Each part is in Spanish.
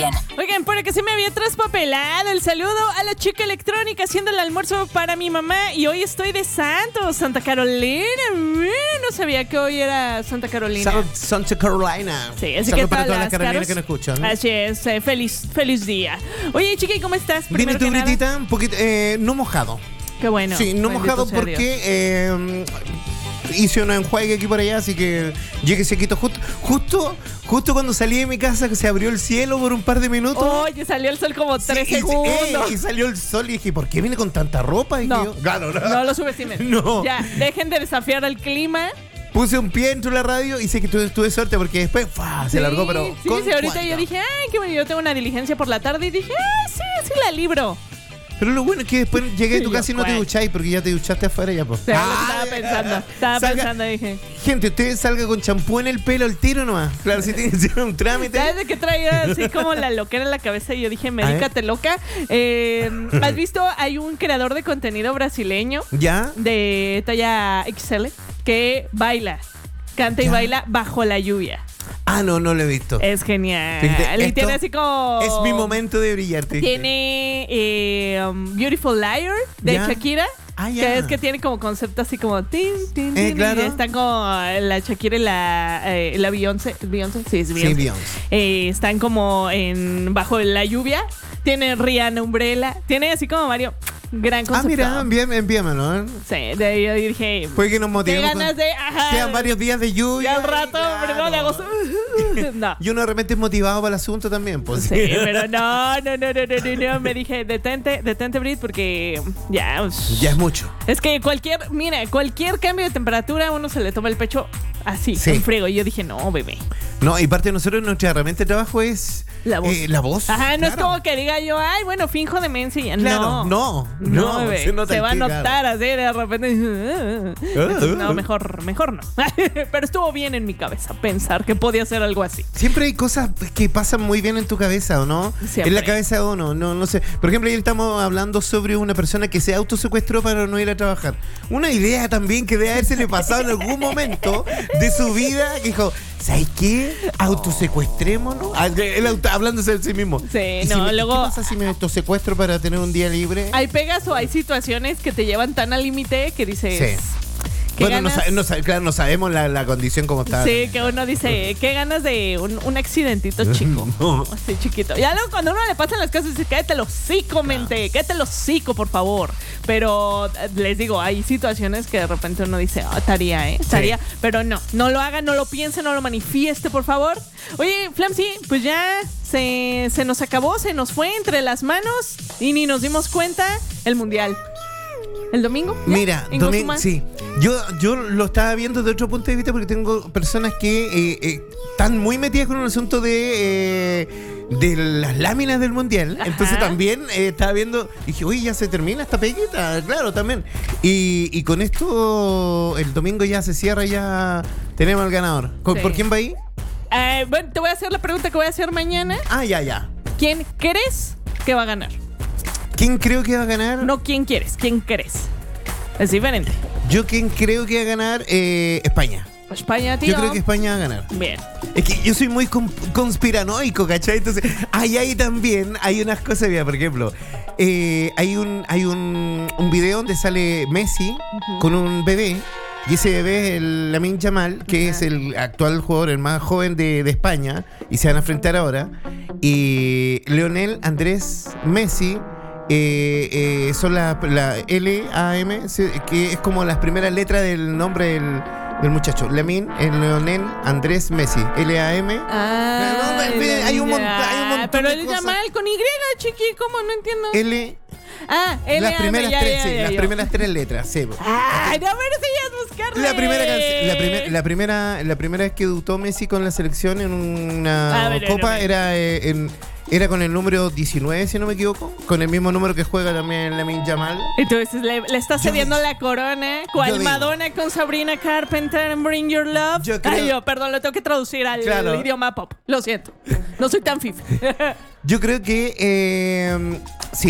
programa. Oigan, por que se me había traspapelado el saludo a la chica electrónica haciendo el almuerzo para mi mamá. Y hoy estoy de Santos, Santa Carolina. No sabía que hoy era Santa Carolina. Santa Carolina. Sí, así Saludos que para todas las las carolinas caros. que nos escuchan. Así es, feliz día. Oye, chica, ¿y cómo estás? Viene Primero tu que nada. gritita, un poquito, no mojado. Qué bueno. Sí, no bendito mojado sea Dios. porque hice un enjuague aquí por allá, así que llegué sequito justo cuando salí de mi casa, que se abrió el cielo por un par de minutos. Oye, salió el sol como 3 segundos. Y salió el sol y dije, ¿por qué viene con tanta ropa? Y No, yo, claro, no lo subestimen. No. Ya, dejen de desafiar al clima. Puse un pie dentro de la radio y sé que tuve suerte porque después se largó, pero Sí, con sí, ahorita cuática. yo dije, ay, qué bueno, yo tengo una diligencia por la tarde y dije, sí la libro. Pero lo bueno es que después llegué a tu Yo, casa y no te ¿cuál? ducháis porque ya te duchaste afuera ya, pues. O sea, lo que estaba pensando, dije. Gente, usted salga con champú en el pelo al tiro nomás. Claro, si tiene que hacer un trámite. ¿Sabes de qué traía así como la loquera en la cabeza? Y yo dije, medícate loca. ¿Has visto? Hay un creador de contenido brasileño ¿Ya? de talla XL que canta y ¿Ya? baila bajo la lluvia. Ah, no lo he visto. Es genial. Fíjate, Y tiene esto así como... Es mi momento de brillar. ¿te viste? Tiene Beautiful Liar de ¿Ya? Shakira. Ah, ya. Que es que tiene como concepto así como tin, tin, tin, claro. y están como la Shakira y la Beyoncé. ¿Beyoncé? Sí, es Beyoncé. Sí, Beyoncé. Están como bajo la lluvia. Tiene Rihanna Umbrella. Tiene así como varios gran concepto. Ah, mira, envíamelo, ¿eh? Sí, de ahí yo dije, Puede que nos qué motivemos. ganas de... Ajá. Quedan varios días de Y lluvia. al rato, claro. primero de agosto. No. Y uno de repente es motivado para el asunto también, pues. Sí, pero no. Me dije, detente, Brit, porque ya. Ya es mucho. Es que cualquier cambio de temperatura uno se le toma el pecho así, Sí. en friego. Y yo dije, no, bebé. No, y parte de nosotros, nuestra herramienta de trabajo es La voz. la voz. Ajá, no es claro. como que diga yo, ay, bueno, finjo demencia. Y ya. Claro, No, bebé. se nota Se el va a que, notar claro. así de repente. Entonces, no, mejor no. Pero estuvo bien en mi cabeza pensar que podía hacer algo así. Siempre hay cosas que pasan muy bien en tu cabeza, ¿o no? Siempre. En la cabeza de uno, no sé. Por ejemplo, ayer estamos hablando sobre una persona que se autosecuestró para no ir a trabajar. Una idea también que debe haberse le pasado en algún momento de su vida, que dijo, ¿sabes qué? Autosecuestrémonos. Él hablándose de sí mismo. Sí, ¿Y no, ¿qué luego- pasa si me autosecuestro para tener un día libre? Hay pegas o hay situaciones que te llevan tan al límite que dices. Sí. ¿qué Bueno, ganas? claro, no sabemos la condición como está. Sí, que uno dice, qué ganas de un accidentito chico. No. Así chiquito. Ya luego cuando uno le pasan las cosas dice, cállate el hocico, mente, cállate el hocico, por favor. Pero les digo, hay situaciones que de repente uno dice, estaría. Pero no lo haga, no lo piense, no lo manifieste, por favor. Oye, Flamsy, pues ya se nos acabó, se nos fue entre las manos y ni nos dimos cuenta el mundial. ¿El domingo? ¿Ya? Mira, ¿En domingo, Cozumel? sí. Yo lo estaba viendo de otro punto de vista porque tengo personas que están muy metidas con un asunto de las láminas del mundial. Ajá. Entonces también estaba viendo, dije, uy, ya se termina esta peguita, claro, también. Y con esto el domingo ya se cierra, ya tenemos al ganador. Sí. ¿Por quién va ahí? Bueno, te voy a hacer la pregunta que voy a hacer mañana. Ah, ya. ¿Quién crees que va a ganar? ¿Quién creo que va a ganar? No, ¿quién quieres? ¿Quién crees? Es diferente. Yo quién creo que va a ganar España. España, tío. Yo creo que España va a ganar. Bien. Es que yo soy muy conspiranoico, ¿cachai? Entonces, ahí también hay unas cosas, mira, por ejemplo, hay un video donde sale Messi con un bebé, y ese bebé es el Lamine Yamal, que es el actual jugador, el más joven de España, y se van a enfrentar ahora. Y Lionel Andrés Messi son la LAM, que es como las primeras letras del nombre del muchacho. Lamine, el Lionel Andrés Messi, LAM. Hay un montón Pero de el cosas. Yamal con Y, chiqui, ¿cómo? No entiendo. Las primeras ya, tres, ya, sí, ya, las ya. primeras tres letras, sí. Ay, no, pero si ya es buscarle. La primera vez que debutó Messi con la selección en una A ver, copa a ver. era con el número 19, si no me equivoco, con el mismo número que juega también Lamine Yamal. Entonces le está cediendo la corona, yo cual digo. Madonna con Sabrina Carpenter en Bring Your Love. Yo creo- Perdón, lo tengo que traducir al Claro. idioma pop. Lo siento. No soy tan fifa. Yo creo que sí.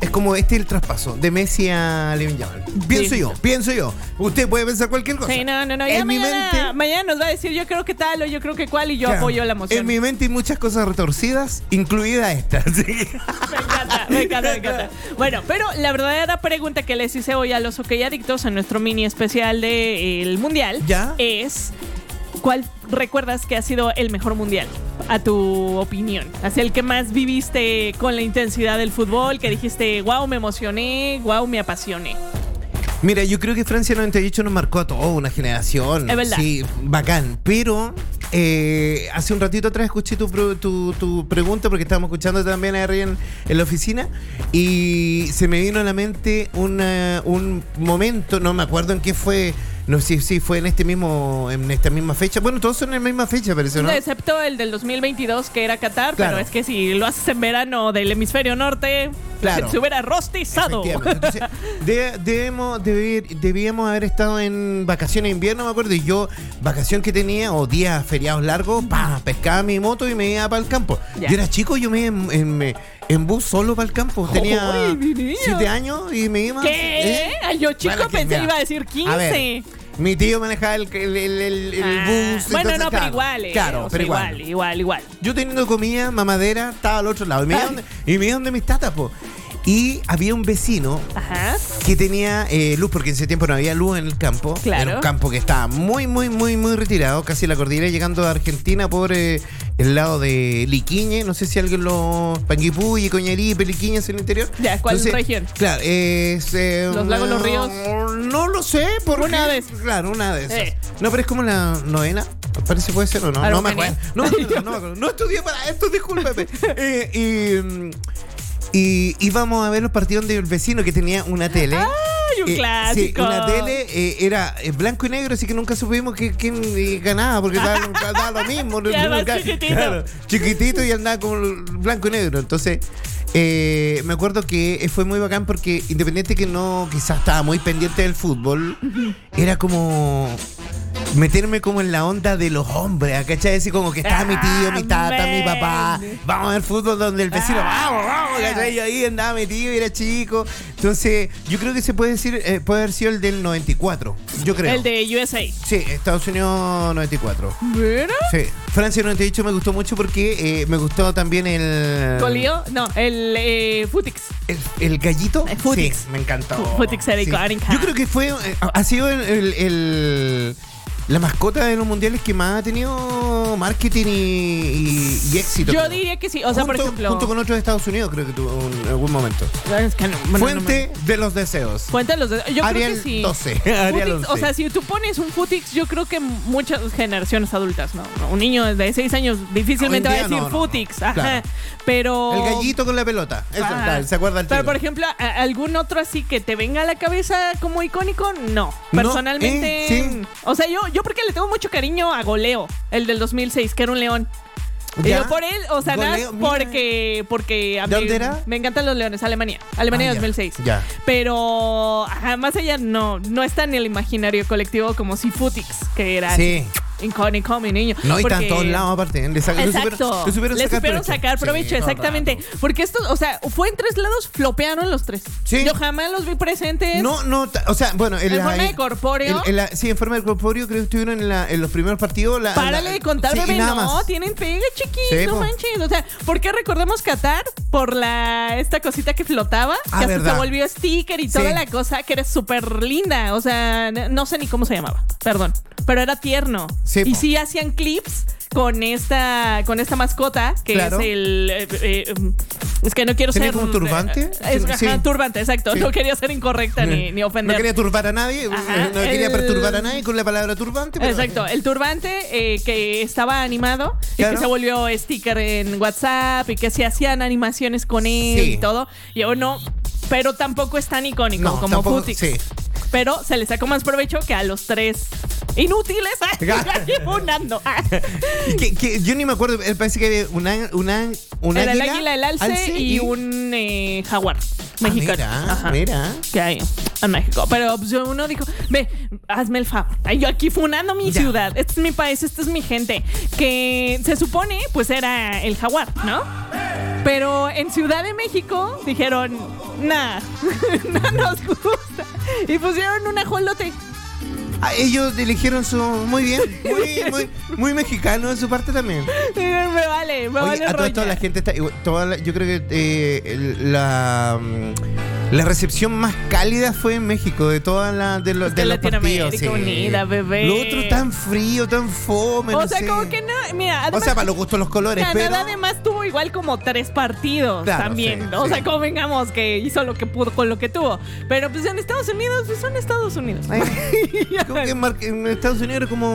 es como el traspaso de Messi a Lamine Yamal. Pienso yo. Usted puede pensar cualquier cosa. Sí, no. Ya En mi mente, mañana nos va a decir yo creo que tal o yo creo que cual y yo apoyo la moción. En mi mente hay muchas cosas retorcidas, incluida esta. Así que- Me encanta. Bueno, pero la verdadera pregunta que les hice hoy a los adictos en nuestro mini especial del Mundial ¿Ya? es ¿cuál recuerdas que ha sido el mejor Mundial? A tu opinión. Así el que más viviste con la intensidad del fútbol, que dijiste, wow, me emocioné, wow, me apasioné. Mira, yo creo que Francia 98 nos marcó a toda una generación. Es verdad. Sí, bacán. Pero hace un ratito atrás escuché tu pregunta porque estábamos escuchando también a en la oficina y se me vino a la mente un momento, no me acuerdo en qué fue. No sé si fue en esta misma fecha. Bueno, todos son en la misma fecha, parece, ¿no? Excepto el del 2022, que era Qatar, Claro. pero es que si lo haces en verano del hemisferio norte, Claro. se hubiera rostizado. Efectivamente. Entonces, debíamos haber estado en vacaciones de invierno, me acuerdo, y yo, vacación que tenía, o días feriados largos, pescaba mi moto y me iba para el campo. Ya. Yo era chico, yo me iba en bus solo para el campo. Tenía ¡Ay, mi niño! 7 años y me iba. ¿Qué? Ay, yo chico Bueno, que pensé mira, iba a decir 15. a ver, mi tío manejaba el bus. Bueno, entonces, no, pero claro, igual. Claro, o sea, pero igual. igual. Yo teniendo comida, mamadera, estaba al otro lado. Y me iba donde mis tatas, po. Y había un vecino Ajá. que tenía luz, porque en ese tiempo no había luz en el campo. Claro. Era un campo que estaba muy retirado, casi la cordillera, llegando a Argentina por el lado de Liquiñe. No sé si alguien Panguipulli, Coñarí, Peliquiñe es el interior. Ya, ¿cuál región? Claro, es... ¿Los lagos, los ríos? No lo sé. Una de esas. Claro, una de esas. No, pero es como la novena. Parece puede ser o no. No me acuerdo. No me acuerdo. No estudié para esto, discúlpeme. Y íbamos a ver los partidos del vecino que tenía una tele. ¡Ay, un clásico! Sí, una tele era blanco y negro, así que nunca supimos quién ganaba, porque daba lo mismo. Y además chiquitito. Claro, chiquitito y andaba con blanco y negro. Entonces, me acuerdo que fue muy bacán porque independiente que no quizás estaba muy pendiente del fútbol, era como meterme como en la onda de los hombres, ¿cachai? Así como que estaba mi tío, mi tata, mi papá, vamos a ver fútbol donde el vecino, vamos, ¿cachai? Y ahí andaba mi tío y era chico. Entonces, yo creo que se puede decir, puede haber sido el del 94, yo creo. El de USA. Sí, Estados Unidos 94. ¿Verdad? Sí, Francia 98 me gustó mucho porque me gustó también el... ¿Colío? No, el Futix. ¿El gallito? El Futix. Sí, me encantó. Futix era icónica. Yo creo que ha sido la mascota de los mundiales que más ha tenido marketing y éxito. Yo diría que sí. O sea, por ejemplo... Junto con otros de Estados Unidos, creo que tuvo en algún momento. Es que no, bueno, Fuente de los deseos. Fuente de los deseos. Yo Ariel creo que sí. 12. Ariel Futix, 11. o sea, si tú pones un Futix, yo creo que muchas generaciones adultas, ¿no? Un niño de 6 años difícilmente Hoy va en a día decir no. Futix. Ajá. Claro. Pero... El gallito con la pelota. Eso, Ajá. tal, ¿se acuerda el Pero, tiro? por ejemplo, ¿algún otro así que te venga a la cabeza como icónico? No. No, Personalmente... sí. O sea, yo porque le tengo mucho cariño a Goleo, el del 2006, que era un león. Y ¿Ya? yo por él, o sea, nada, Goleo, mira. porque a ¿De mí dónde era? me encantan los leones, Alemania Ah, ya, 2006. ya. Pero más allá no está en el imaginario colectivo como si Futix, que era Sí. icónico, mi niño. No, y Porque- están todos lados aparte. Exacto. Le supieron sacar provecho, Sí, todo el exactamente. rato. Porque esto, o sea, fue en 3 lados, flopearon los 3. Sí. Yo jamás los vi presentes. No, o sea, bueno. ¿En forma de corpóreo? Sí, en forma de corpóreo creo que estuvieron en los primeros partidos. Párale de contar, sí, y bebé. nada No, más. tienen pega, chiquito, Sí, no po. manches. O sea, ¿por qué recordamos Qatar? Por esta cosita que flotaba, que hasta verdad. se volvió sticker y toda Sí. la cosa, que era súper linda. O sea, no sé ni cómo se llamaba, perdón. Pero era tierno. Sí, y po. sí hacían clips con esta mascota, que Claro. es es que no quiero ¿Tenía ser... como un turbante? Ajá, Sí. turbante, exacto. Sí. No quería ser incorrecta ni No ofender. quería turbar a nadie. Ajá, No quería el- perturbar a nadie con la palabra turbante. Pero... Exacto, el turbante que estaba animado y Claro. que se volvió sticker en WhatsApp y que se hacían animaciones con él Sí. y todo. Y aún no, pero tampoco es tan icónico No, como tampoco, Futix. sí. Pero se le sacó más provecho que a los 3 inútiles. Unando. que yo ni me acuerdo. Parece que había un Era el águila, águila, el alce y un jaguar mexicano. Ajá. Mira. Que hay en México. Pero pues, uno dijo, ve, hazme el favor. Ay, yo aquí funando mi Ya. ciudad. Este es mi país, esta es mi gente. Que se supone, pues era el jaguar, ¿no? Pero en Ciudad de México dijeron, nah, no nos gusta. Y pusieron un ajolote. Ellos eligieron su... Muy bien, muy mexicano de su parte también. Me vale Oye, a todo esto la gente está... yo creo que la recepción más cálida fue en México de todas de los Latinoamérica partidos. unida, bebé. Lo otro tan frío, tan fome, o sea, como que no... Mira, además, o sea, para los gustos los colores, Canadá pero... además tuvo igual como 3 partidos Claro, también. sí, o sí. sea, como vengamos que hizo lo que pudo con lo que tuvo. Pero pues en Estados Unidos, pues son Estados Unidos. Como que en Estados Unidos era como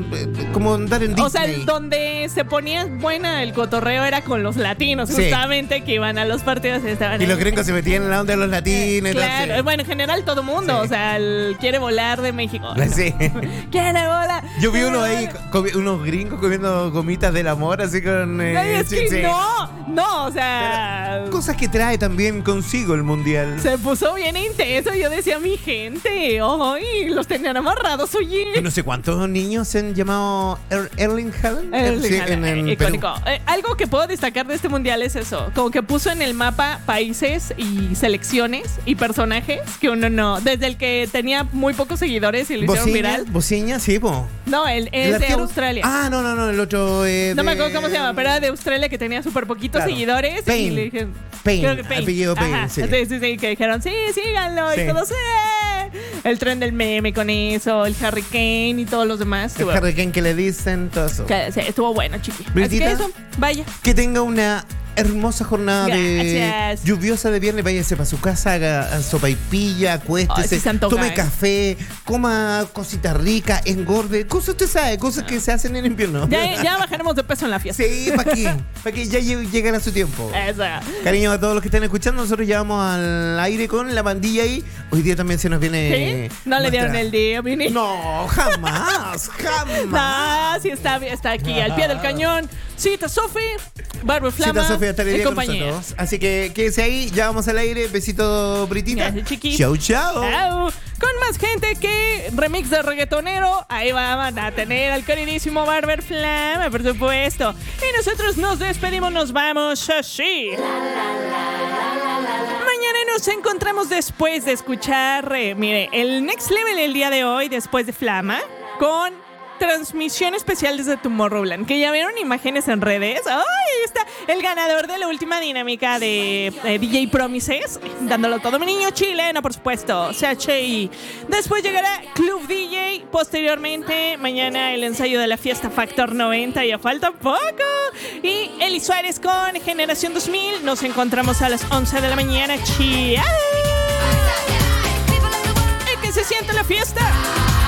andar en Disney. O sea, donde se ponía buena el cotorreo era con los latinos, Sí. justamente, que iban a los partidos y estaban Y ahí. los gringos se metían en la onda de los latinos. Claro, entonces... bueno, en general todo mundo, Sí. o sea, quiere volar de México. Sí. Quiere volar. Yo vi quiere uno ahí, volar. unos gringos comiendo gomitas del amor, así con... Ay, es que sí. no, o sea... Cosas que trae también consigo el mundial. Se puso bien intenso. Yo decía, mi gente, ay, los tenían amarrados, oye. No sé cuántos niños se han llamado Erling Haaland. Erling Sí, Haaland, en icónico. Perú. Algo que puedo destacar de este mundial es eso, como que puso en el mapa países y selecciones y personajes que uno no, desde el que tenía muy pocos seguidores y lo hicieron viral. Bociña, sí, po. No, él ¿El es de arquero? Australia. Ah, no, el otro... No me acuerdo cómo se llama, pero era de Australia que tenía súper poquitos Claro. seguidores. Payne. Y le dijeron, Payne, creo que Payne. apellido Payne, Ajá, sí. sí, que dijeron, sí, síganlo. Sí. Y todos, el tren del meme con eso, el Harry Kane y todos los demás. El Harry Kane que le dicen, todo eso. Sí, estuvo bueno, chiqui. Así Britita, que eso, vaya. Que tenga una hermosa jornada Gracias. lluviosa de viernes. Váyase para su casa, haga sopaipilla, Ay, acuéstese, sí se antoja, tome ¿eh? café, coma cositas ricas, engorde. Cosas, usted sabe, cosas que se hacen en invierno. Ya bajaremos de peso en la fiesta. Sí, ¿para qué? Para que ya llegará su tiempo. Eso. Cariño a todos los que están escuchando, nosotros ya vamos al aire con la pandilla ahí. Hoy día también se nos viene... ¿Sí? No le dieron nuestra- el día, Vini. No, jamás, jamás. No, sí está aquí al pie del cañón. Cita Sofi, Barber Flama Cita Sofía estaré y bien con compañía. nosotros. Así que quédese ahí, ya vamos al aire. Besito, Britita. Gracias, chiqui. Chau, chau. Chao. Con más gente que remix de reggaetonero, ahí van a tener al queridísimo Barber Flama, por supuesto. Y nosotros nos despedimos, nos vamos así. Mañana nos encontramos después de escuchar, mire, el Next Level el día de hoy, después de Flama, con transmisión especial desde Tomorrowland, que ya vieron imágenes en redes. ¡Ay! Está el ganador de la última dinámica de DJ Promises, dándolo todo, mi niño chileno, por supuesto, CHI. Después llegará Club DJ, posteriormente mañana el ensayo de la fiesta Factor 90, ya falta poco. Y Eli Suárez con Generación 2000, nos encontramos a las 11 de la mañana. ¡Chao! Y que se sienta la fiesta.